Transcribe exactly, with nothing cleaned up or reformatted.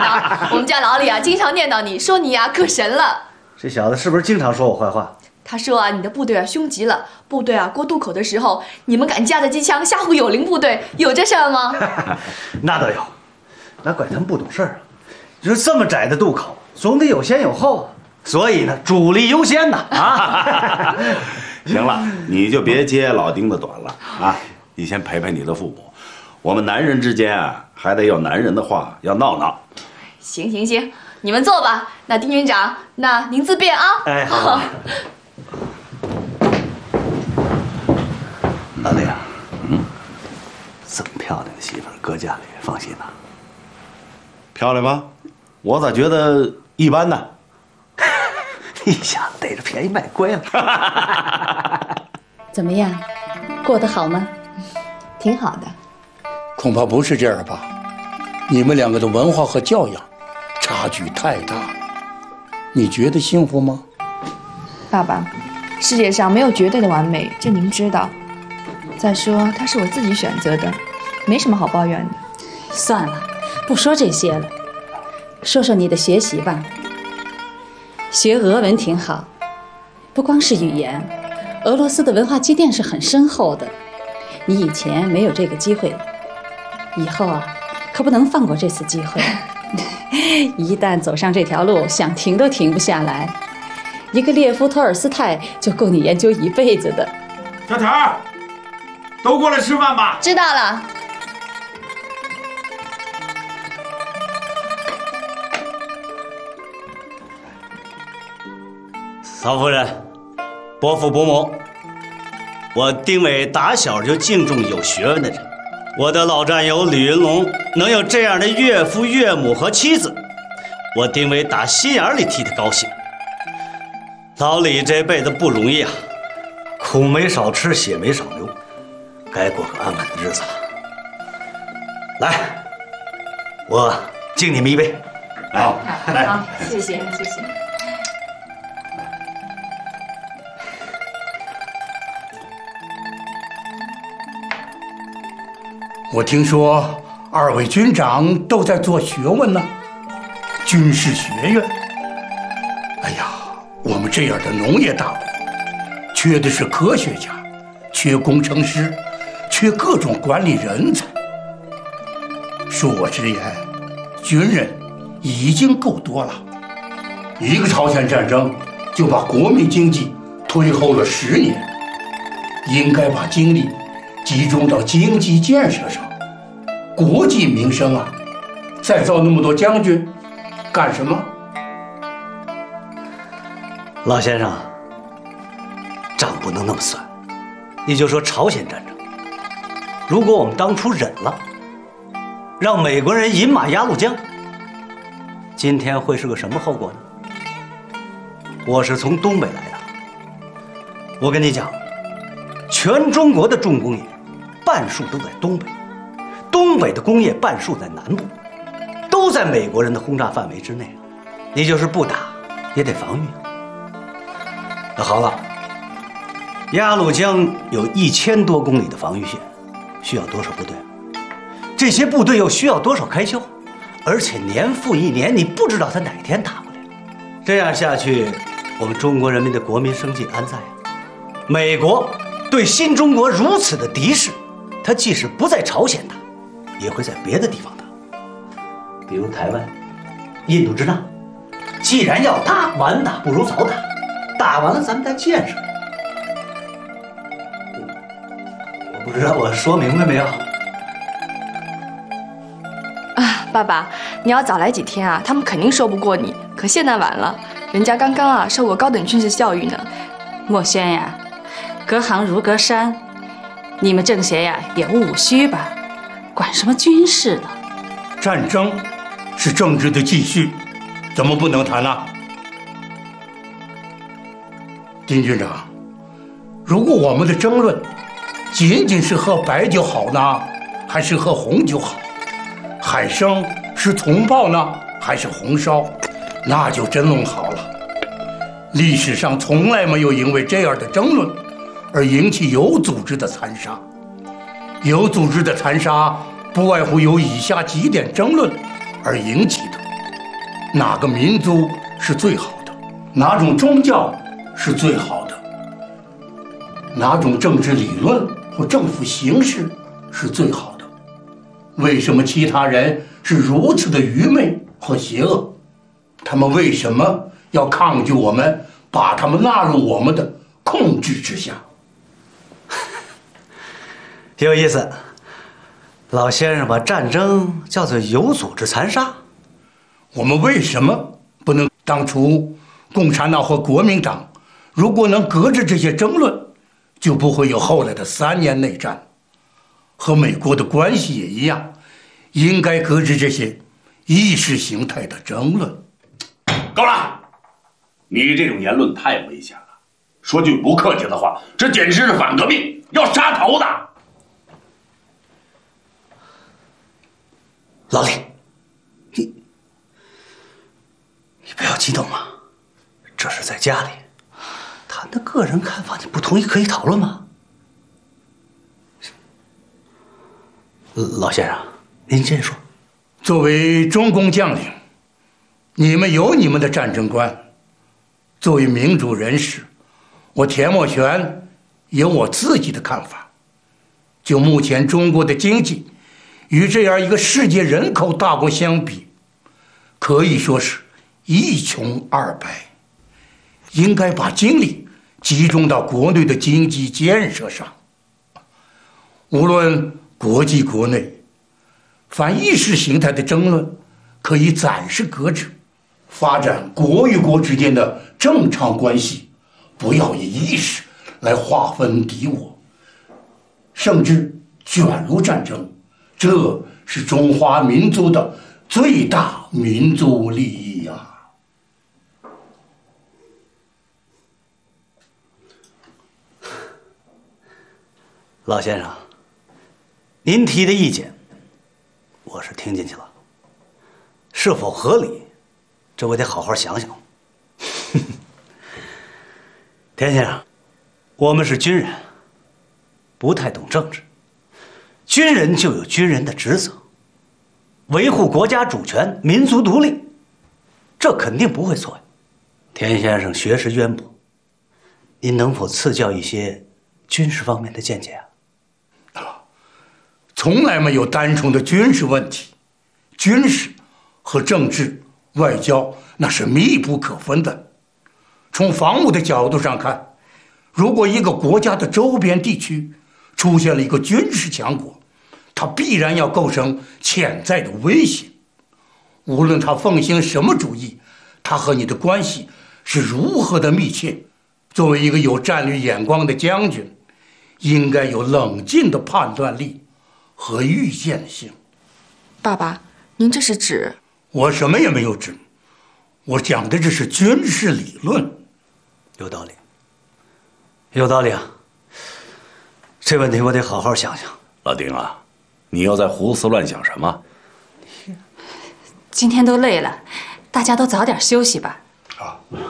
呢。我们家老李啊，经常念叨你，说你呀、啊、可神了。 这小子是不是经常说我坏话？ 他说啊，你的部队啊凶极了，部队啊过渡口的时候，你们敢架着机枪吓唬友邻部队，有这事儿吗？ 那倒有，哪怪他们不懂事儿啊！你说这么窄的渡口，总得有先有后啊，所以呢，主力优先呐啊！ 行了，你就别接老丁的短了啊！你先陪陪你的父母，我们男人之间啊，还得有男人的话要闹闹。 行行行，你们坐吧。那丁军长，那您自便啊。 哎，好。老李啊，嗯，这么漂亮的媳妇儿搁家里放心呐？ 漂亮吗？我咋觉得一般呢？ 一下子逮着便宜卖乖了。 怎么样，过得好吗？ 挺好的。 恐怕不是这样吧？你们两个的文化和教养差距太大了，你觉得幸福吗？ 爸爸，世界上没有绝对的完美，这您知道。再说，他是我自己选择的，没什么好抱怨的。 算了，不说这些了，说说你的学习吧。学俄文挺好，不光是语言，俄罗斯的文化积淀是很深厚的。你以前没有这个机会，以后啊，可不能放过这次机会。一旦走上这条路，想停都停不下来。一个列夫·托尔斯泰就够你研究一辈子的。 小田儿，都过来吃饭吧。 知道了。 曹夫人，伯父伯母，我丁伟打小就敬重有学问的人。我的老战友李云龙能有这样的岳父岳母和妻子，我丁伟打心眼里替他高兴。老李这辈子不容易啊， 苦没少吃，血没少流，该过个安稳的日子了。来，我敬你们一杯。 好，来， 好，谢谢，谢谢。 我听说二位军长都在做学问呢，军事学院。哎呀，我们这样的农业大国，缺的是科学家，缺工程师，缺各种管理人才。恕我直言，军人已经够多了。一个朝鲜战争就把国民经济推后了十年，应该把精力集中到经济建设上，国计民生啊！再造那么多将军，干什么？ 老先生，账不能那么算。你就说朝鲜战争，如果我们当初忍了，让美国人饮马鸭绿江，今天会是个什么后果呢？我是从东北来的，我跟你讲，全中国的重工业半数都在东北，东北的工业半数在南部，都在美国人的轰炸范围之内啊。你就是不打，也得防御。那好了，鸭绿江有一千多公里的防御线，需要多少部队？这些部队又需要多少开销？而且年复一年，你不知道他哪天打过来。这样下去，我们中国人民的国民生计安在啊？美国对新中国如此的敌视，他即使不在朝鲜打，也会在别的地方打，比如台湾、印度支那。既然要打，晚打不如早打，打完了咱们再建设。我不知道我说明白没有？ 啊，爸爸，你要早来几天啊，他们肯定说不过你。可现在晚了，人家刚刚啊受过高等军事教育呢。 墨轩呀，隔行如隔山，你们政协呀也务虚吧，管什么军事呢？ 战争是政治的继续，怎么不能谈呢？丁军长，如果我们的争论仅仅是喝白酒好呢，还是喝红酒好？海参是铜炮呢，还是红烧？那就真弄好了。历史上从来没有因为这样的争论而引起有组织的残杀。有组织的残杀不外乎由以下几点争论而引起的： 哪个民族是最好的，哪种宗教是最好的，哪种政治理论或政府形式是最好的。为什么其他人是如此的愚昧和邪恶？他们为什么要抗拒我们，把他们纳入我们的控制之下？ 有意思，老先生把战争叫做有组织残杀。 我们为什么不能当初共产党和国民党如果能搁置这些争论，就不会有后来的三年内战。和美国的关系也一样，应该搁置这些意识形态的争论。 够了，你这种言论太危险了。说句不客气的话，这简直是反革命，要杀头的。 老李，你你不要激动嘛，这是在家里，他的个人看法你不同意可以讨论吗？老先生，您先说。 作为中共将领，你们有你们的战争观。作为民主人士，我田默权有我自己的看法。就目前中国的经济与这样一个世界人口大国相比，可以说是一穷二白。应该把精力集中到国内的经济建设上。无论国际国内，凡意识形态的争论可以暂时搁置，发展国与国之间的正常关系，不要以意识来划分敌我，甚至卷入战争，这是中华民族的最大民族利益呀、啊！ 老先生，您提的意见，我是听进去了，是否合理，这我得好好想想。田先生，我们是军人，不太懂政治，军人就有军人的职责，维护国家主权、民族独立，这肯定不会错呀。田先生学识渊博，您能否赐教一些军事方面的见解啊？ 从来没有单纯的军事问题，军事和政治、外交那是密不可分的。从防务的角度上看，如果一个国家的周边地区出现了一个军事强国，它必然要构成潜在的威胁。无论他奉行什么主义，他和你的关系是如何的密切，作为一个有战略眼光的将军，应该有冷静的判断力和预见性。 爸爸，您这是指？ 我什么也没有指，我讲的这是军事理论。 有道理，有道理啊！这问题我得好好想想。 老丁啊，你又在胡思乱想什么？ 今天都累了，大家都早点休息吧。 啊。